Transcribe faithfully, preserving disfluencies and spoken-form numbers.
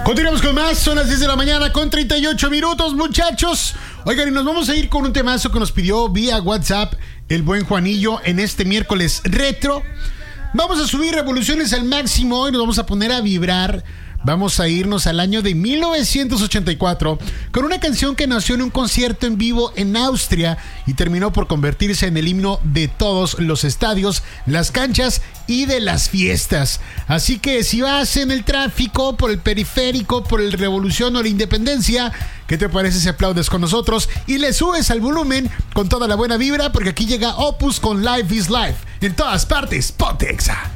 Continuamos con más, son las diez de la mañana con treinta y ocho minutos, muchachos. Oigan, y nos vamos a ir con un temazo que nos pidió vía WhatsApp el buen Juanillo en este miércoles retro. Vamos a subir revoluciones al máximo y nos vamos a poner a vibrar. Vamos a irnos al año de mil novecientos ochenta y cuatro con una canción que nació en un concierto en vivo en Austria y terminó por convertirse en el himno de todos los estadios, las canchas y de las fiestas. Así que si vas en el tráfico, por el periférico, por el Revolución o la Independencia, ¿qué te parece si aplaudes con nosotros y le subes al volumen con toda la buena vibra? Porque aquí llega Opus con Life is Life. En todas partes, ponte Exa.